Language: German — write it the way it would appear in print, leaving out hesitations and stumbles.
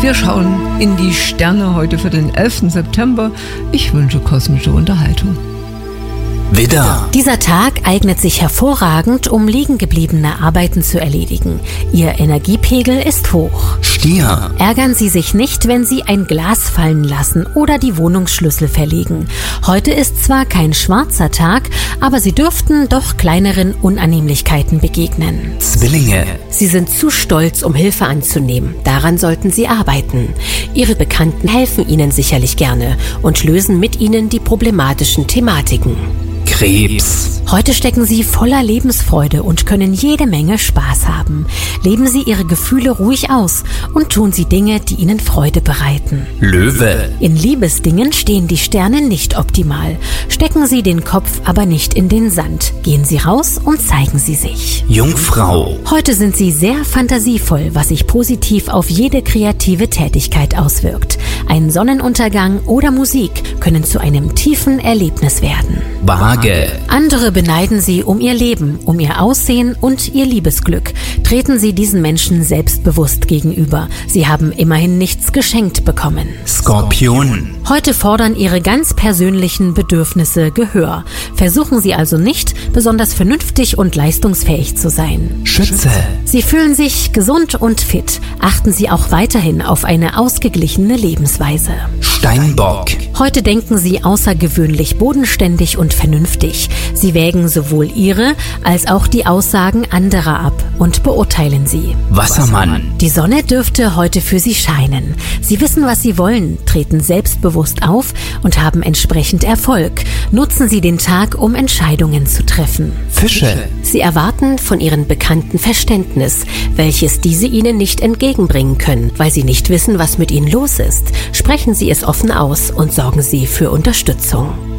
Wir schauen in die Sterne heute für den 11. September. Ich wünsche kosmische Unterhaltung. Widder. Dieser Tag eignet sich hervorragend, um liegengebliebene Arbeiten zu erledigen. Ihr Energiepegel ist hoch. Stier. Ärgern Sie sich nicht, wenn Sie ein Glas fallen lassen oder die Wohnungsschlüssel verlegen. Heute ist zwar kein schwarzer Tag, aber Sie dürften doch kleineren Unannehmlichkeiten begegnen. Zwillinge. Sie sind zu stolz, um Hilfe anzunehmen. Daran sollten Sie arbeiten. Ihre Bekannten helfen Ihnen sicherlich gerne und lösen mit Ihnen die problematischen Thematiken. Krebs. Heute stecken Sie voller Lebensfreude und können jede Menge Spaß haben. Leben Sie Ihre Gefühle ruhig aus und tun Sie Dinge, die Ihnen Freude bereiten. Löwe. In Liebesdingen stehen die Sterne nicht optimal. Stecken Sie den Kopf aber nicht in den Sand. Gehen Sie raus und zeigen Sie sich. Jungfrau. Heute sind Sie sehr fantasievoll, was sich positiv auf jede kreative Tätigkeit auswirkt. Ein Sonnenuntergang oder Musik können zu einem tiefen Erlebnis werden. Waage. Andere beneiden Sie um ihr Leben, um ihr Aussehen und ihr Liebesglück. Treten Sie diesen Menschen selbstbewusst gegenüber. Sie haben immerhin nichts geschenkt bekommen. Skorpion. Heute fordern Ihre ganz persönlichen Bedürfnisse Gehör. Versuchen Sie also nicht, besonders vernünftig und leistungsfähig zu sein. Schütze. Sie fühlen sich gesund und fit. Achten Sie auch weiterhin auf eine ausgeglichene Lebensweise. Steinbock. Heute denken Sie außergewöhnlich bodenständig und vernünftig. Sie wägen sowohl Ihre als auch die Aussagen anderer ab und beurteilen sie. Wassermann. Die Sonne dürfte heute für Sie scheinen. Sie wissen, was Sie wollen, treten selbstbewusst auf und haben entsprechend Erfolg. Nutzen Sie den Tag, um Entscheidungen zu treffen. Fische. Sie erwarten von Ihren Bekannten Verständnis, welches diese Ihnen nicht entgegenbringen können, weil Sie nicht wissen, was mit Ihnen los ist. Sprechen Sie es offen aus und sorgen Sie für Unterstützung.